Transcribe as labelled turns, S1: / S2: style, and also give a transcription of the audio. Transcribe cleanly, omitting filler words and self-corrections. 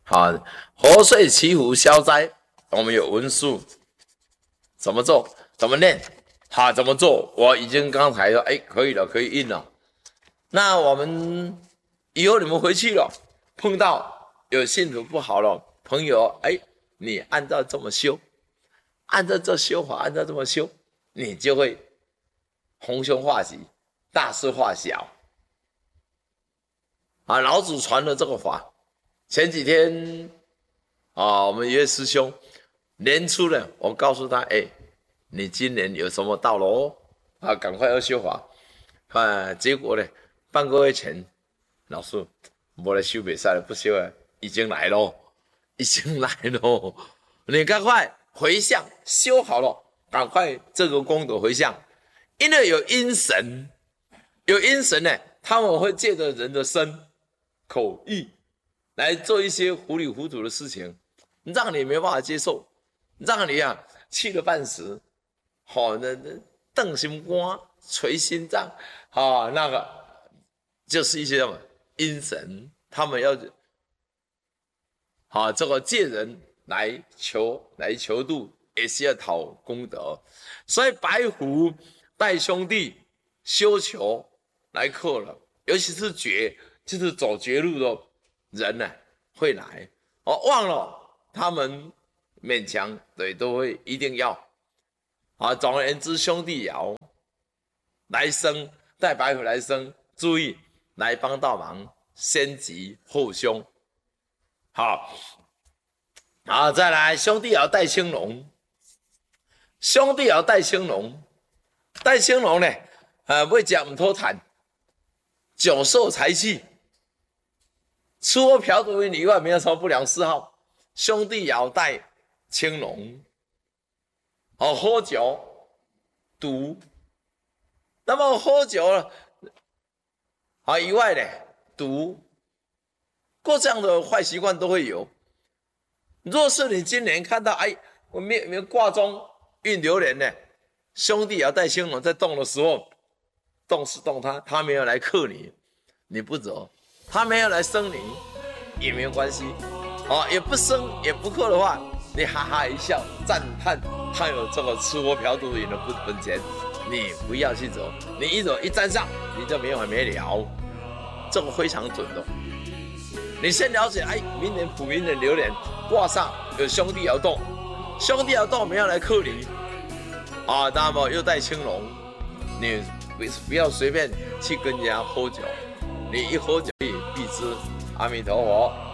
S1: 好，活水祈福消灾，我们有文书，怎么做？怎么念？好，怎么做？我已经刚才说，可以了，可以印了。那我们以后你们回去了，碰到有信徒不好了，朋友，你按照这么修，按照这修法，按照这么修，你就会逢凶化吉，大事化小。啊，老祖传了这个法。前几天我们约师兄年初呢，我告诉他，你今年有什么到了哦？赶快要修法。结果呢，半个月前，老师没来修，没赛了，不修了，已经来了，已经来了。你赶快回向修好了，赶快这个功德回向，因为有阴神，有阴神呢，他们会借着人的身、口、意来做一些糊里糊涂的事情，让你没办法接受，让你气得半死，瞪心肝、捶心脏，那个就是一些阴神，他们要这个借人来求度，也是要讨功德，所以白虎带兄弟修求来克了，尤其是就是走绝路的人呢，会来忘了他们勉强都会一定要总而言之，兄弟爻来生带白虎来生，注意来帮倒忙，先吉后凶。好，再来兄弟爻带青龙，兄弟爻带青龙，带青龙呢要讲唔脱谈，久受财气。吃喝嫖赌以外没有什么不良嗜好，兄弟爻带青龙，喝酒、赌，那么喝酒了以外呢，赌，过这样的坏习惯都会有。若是你今年看到我们卦中运流年呢，兄弟爻带青龙在动的时候，动是动他没有来克你，你不走。他没有来生你也没有关系也不生也不克的话，你哈哈一笑，赞叹他有这个吃喝嫖赌瘾的本钱，你不要去走，你一走一沾上，你就没完没了，这个非常准的。你先了解明年普明年流年卦上有兄弟爻动，兄弟爻动没有来克你那么又带青龙，你不要随便去跟人家喝酒，你一喝酒必知。阿弥陀佛。